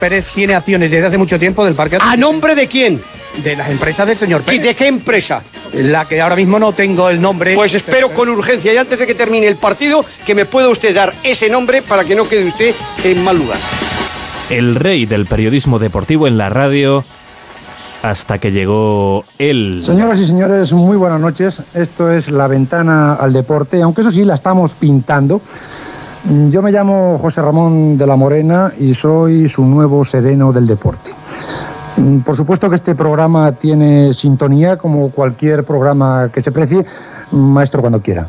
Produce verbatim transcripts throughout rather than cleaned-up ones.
Pérez tiene acciones desde hace mucho tiempo del Parque. ¿A nombre de quién? De las empresas del señor Pérez. ¿Y de qué empresa? La que ahora mismo no tengo el nombre. Pues espero con urgencia y antes de que termine el partido que me pueda usted dar ese nombre para que no quede usted en mal lugar. El rey del periodismo deportivo en la radio hasta que llegó él. Señoras y señores, muy buenas noches. Esto es La Ventana al Deporte, aunque eso sí, la estamos pintando. Yo me llamo José Ramón de la Morena y soy su nuevo sereno del deporte. Por supuesto que este programa tiene sintonía, como cualquier programa que se precie. Maestro, cuando quiera.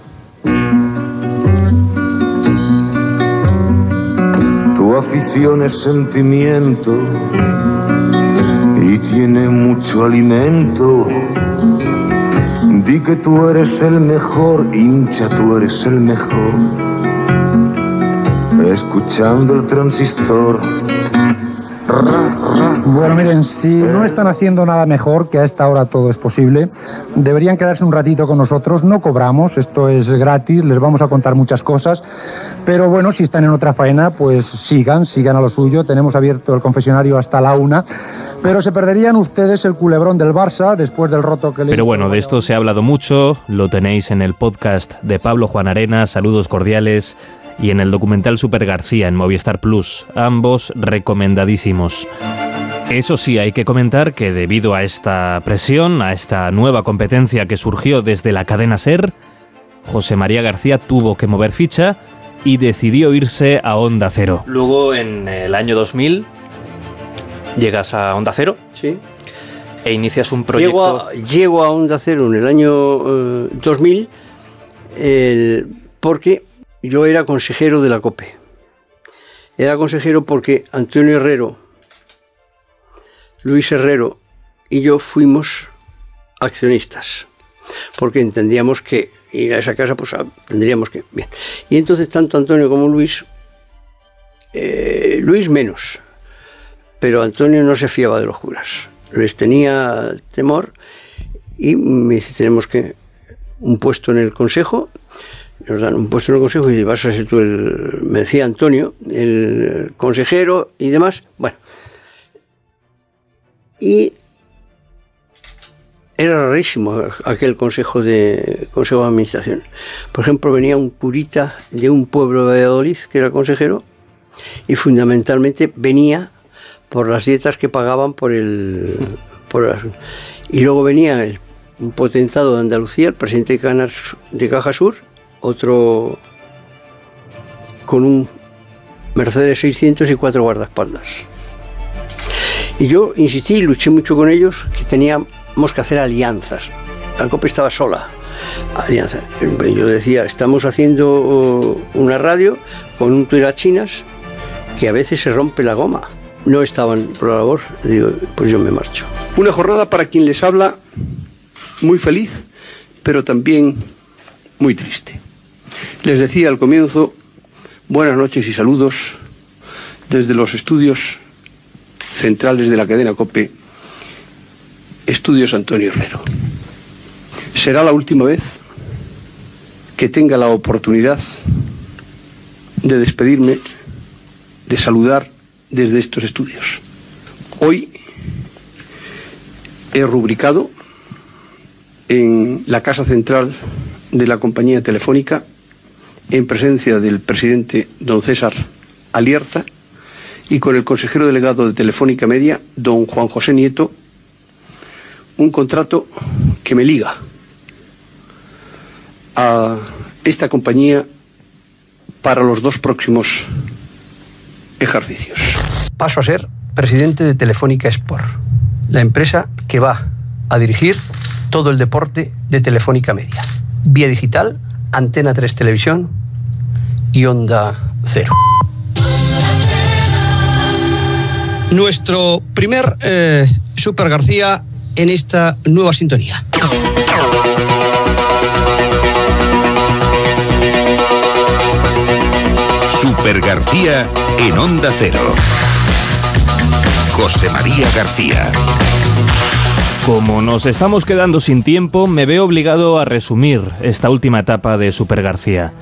Tu afición es sentimiento y tiene mucho alimento. Di que tú eres el mejor, hincha, tú eres el mejor. Escuchando el transistor. Bueno, miren, si no están haciendo nada mejor, que a esta hora todo es posible, deberían quedarse un ratito con nosotros. No cobramos, esto es gratis, les vamos a contar muchas cosas. Pero bueno, si están en otra faena, pues sigan, sigan a lo suyo. Tenemos abierto el confesionario hasta la una. Pero se perderían ustedes el culebrón del Barça después del roto que le... Pero bueno, de esto se ha hablado mucho, lo tenéis en el podcast de Pablo Juan Arena, saludos cordiales, y en el documental Super García en Movistar Plus, ambos recomendadísimos. Eso sí, hay que comentar que debido a esta presión, a esta nueva competencia que surgió desde la cadena SER, José María García tuvo que mover ficha y decidió irse a Onda Cero. Luego, en el año dos mil, llegas a Onda Cero. Sí. E inicias un proyecto... Llego a, llego a Onda Cero en el año eh, dos mil el, porque yo era consejero de la COPE. Era consejero porque Antonio Herrero, Luis Herrero y yo fuimos accionistas. Porque entendíamos que ir a esa casa, pues tendríamos que... Bien. Y entonces tanto Antonio como Luis, eh, Luis menos, pero Antonio no se fiaba de los curas. Les tenía temor y me dice, tenemos que un puesto en el consejo. Nos dan un puesto en el consejo y vas a ser tú el, me decía Antonio, el consejero y demás. Bueno, y era rarísimo aquel consejo de consejo de administración. Por ejemplo, venía un curita de un pueblo de Valladolid que era consejero y fundamentalmente venía por las dietas que pagaban por el, por el y luego venía el, un potentado de Andalucía, el presidente de, Canas, de Caja Sur, otro con un Mercedes seiscientos y cuatro guardaespaldas. Y yo insistí y luché mucho con ellos que teníamos que hacer alianzas. La COPE estaba sola. Alianzas. Yo decía, estamos haciendo una radio con un tirachinas que a veces se rompe la goma. No estaban por la labor. Digo, pues yo me marcho. Una jornada para quien les habla muy feliz, pero también muy triste. Les decía al comienzo, buenas noches y saludos desde los estudios centrales de la cadena COPE, Estudios Antonio Herrero. Será la última vez que tenga la oportunidad de despedirme, de saludar desde estos estudios. Hoy he rubricado en la casa central de la compañía telefónica, en presencia del presidente don César Alierta y con el consejero delegado de Telefónica Media, don Juan José Nieto, un contrato que me liga a esta compañía para los dos próximos ejercicios. Paso a ser presidente de Telefónica Sport, la empresa que va a dirigir todo el deporte de Telefónica Media. Vía digital, Antena tres Televisión y Onda Cero. Nuestro primer eh, Super García en esta nueva sintonía. Super García en Onda Cero. José María García. Como nos estamos quedando sin tiempo, me veo obligado a resumir esta última etapa de Super García.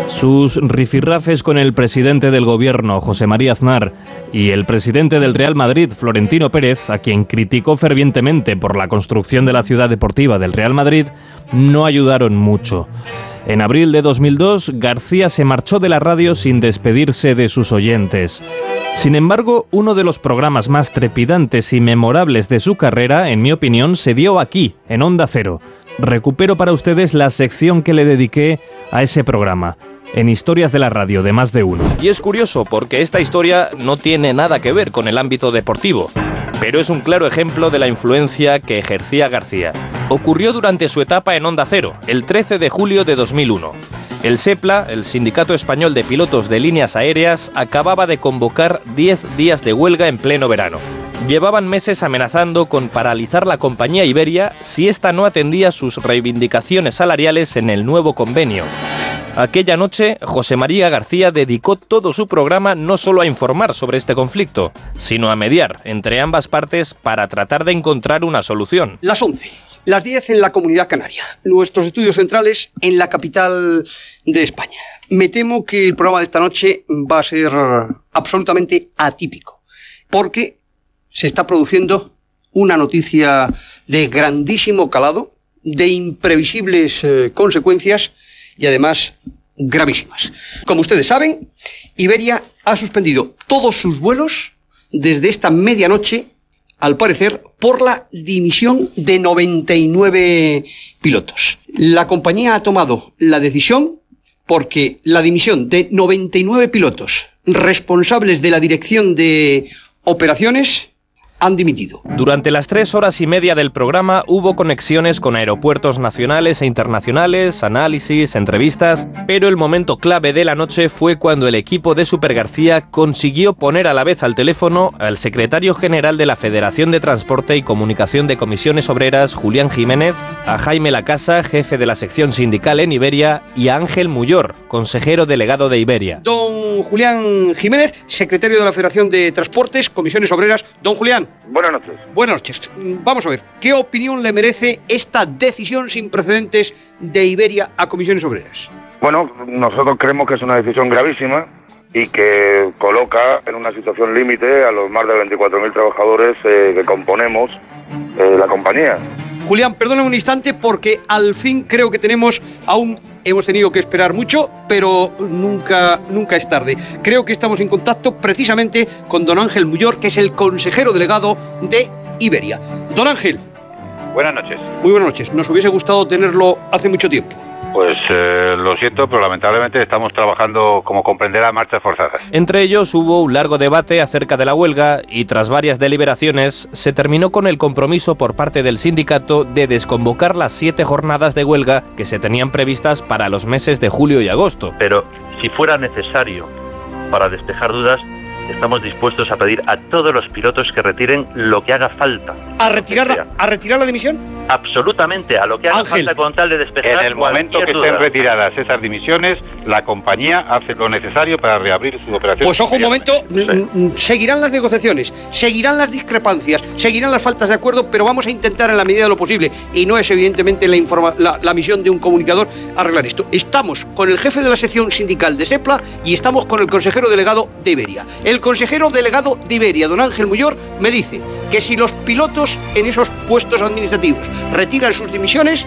Sus rifirrafes con el presidente del gobierno, José María Aznar, y el presidente del Real Madrid, Florentino Pérez, a quien criticó fervientemente por la construcción de la ciudad deportiva del Real Madrid, no ayudaron mucho. En abril de dos mil dos, García se marchó de la radio sin despedirse de sus oyentes. Sin embargo, uno de los programas más trepidantes y memorables de su carrera, en mi opinión, se dio aquí, en Onda Cero. Recupero para ustedes la sección que le dediqué a ese programa, en Historias de la Radio de Más de Uno. Y es curioso porque esta historia no tiene nada que ver con el ámbito deportivo, pero es un claro ejemplo de la influencia que ejercía García. Ocurrió durante su etapa en Onda Cero, el trece de julio de dos mil uno. El SEPLA, el Sindicato Español de Pilotos de Líneas Aéreas, acababa de convocar diez días de huelga en pleno verano. Llevaban meses amenazando con paralizar la compañía Iberia si ésta no atendía sus reivindicaciones salariales en el nuevo convenio. Aquella noche, José María García dedicó todo su programa no solo a informar sobre este conflicto, sino a mediar entre ambas partes para tratar de encontrar una solución. Las once, las diez en la Comunidad Canaria, nuestros estudios centrales en la capital de España. Me temo que el programa de esta noche va a ser absolutamente atípico, porque se está produciendo una noticia de grandísimo calado, de imprevisibles eh, consecuencias y además gravísimas. Como ustedes saben, Iberia ha suspendido todos sus vuelos desde esta medianoche, al parecer, por la dimisión de noventa y nueve pilotos. La compañía ha tomado la decisión porque la dimisión de noventa y nueve pilotos responsables de la dirección de operaciones han dimitido. Durante las tres horas y media del programa hubo conexiones con aeropuertos nacionales e internacionales, análisis, entrevistas, pero el momento clave de la noche fue cuando el equipo de Super García consiguió poner a la vez al teléfono al secretario general de la Federación de Transporte y Comunicación de Comisiones Obreras, Julián Jiménez, a Jaime Lacasa, jefe de la sección sindical en Iberia, y a Ángel Muyor, consejero delegado de Iberia. Don Julián Jiménez, secretario de la Federación de Transportes, Comisiones Obreras. Don Julián. Buenas noches. Buenas noches. Vamos a ver, ¿qué opinión le merece esta decisión sin precedentes de Iberia a Comisiones Obreras? Bueno, nosotros creemos que es una decisión gravísima y que coloca en una situación límite a los más de veinticuatro mil trabajadores eh, que componemos eh, la compañía. Julián, perdóname un instante porque al fin creo que tenemos aún... Hemos tenido que esperar mucho, pero nunca, nunca es tarde. Creo que estamos en contacto precisamente con don Ángel Muyor, que es el consejero delegado de Iberia. Don Ángel. Buenas noches. Muy buenas noches. Nos hubiese gustado tenerlo hace mucho tiempo. Pues eh, lo siento, pero lamentablemente estamos trabajando, como comprenderá, a marchas forzadas. Entre ellos hubo un largo debate acerca de la huelga y tras varias deliberaciones se terminó con el compromiso por parte del sindicato de desconvocar las siete jornadas de huelga que se tenían previstas para los meses de julio y agosto. Pero si fuera necesario para despejar dudas, estamos dispuestos a pedir a todos los pilotos que retiren lo que haga falta. ¿A retirar la, a retirar la dimisión? Absolutamente, a lo que haga Ángel, falta con tal de despejar. En el momento que duda. estén retiradas esas dimisiones, la compañía hace lo necesario para reabrir su operación. Pues ojo un momento, sí. Seguirán las negociaciones, seguirán las discrepancias, seguirán las faltas de acuerdo, pero vamos a intentar en la medida de lo posible, y no es evidentemente la, informa la, la misión de un comunicador arreglar esto. Estamos con el jefe de la sección sindical de SEPLA y estamos con el consejero delegado de Iberia. El consejero delegado de Iberia, don Ángel Muyor, me dice que si los pilotos en esos puestos administrativos retiran sus dimisiones,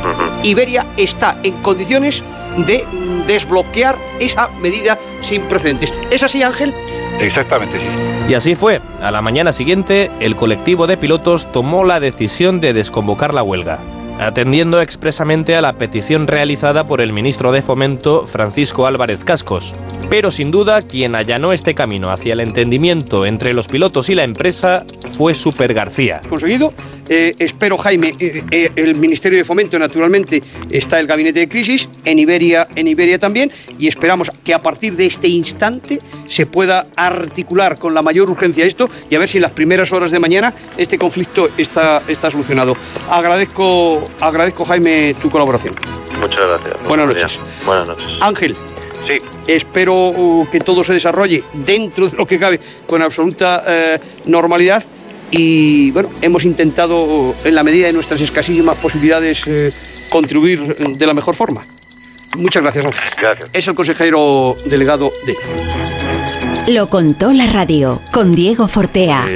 Iberia está en condiciones de desbloquear esa medida sin precedentes. ¿Es así, Ángel? Exactamente, sí. Y así fue. A la mañana siguiente, el colectivo de pilotos tomó la decisión de desconvocar la huelga, atendiendo expresamente a la petición realizada por el ministro de Fomento, Francisco Álvarez Cascos. Pero sin duda, quien allanó este camino hacia el entendimiento entre los pilotos y la empresa fue Super García. Conseguido. Eh, espero, Jaime, eh, eh, el Ministerio de Fomento, naturalmente, está el Gabinete de Crisis, en Iberia, en Iberia también, y esperamos que a partir de este instante se pueda articular con la mayor urgencia esto y a ver si en las primeras horas de mañana este conflicto está, está solucionado. Agradezco, agradezco, Jaime, tu colaboración. Muchas gracias. Buenas noches. Buenas noches. Ángel. Sí. Espero uh, que todo se desarrolle dentro de lo que cabe con absoluta eh, normalidad y bueno, hemos intentado en la medida de nuestras escasísimas posibilidades eh, contribuir de la mejor forma. Muchas gracias, Ángel. Gracias. Es el consejero delegado de... Lo contó la radio con Diego Fortea.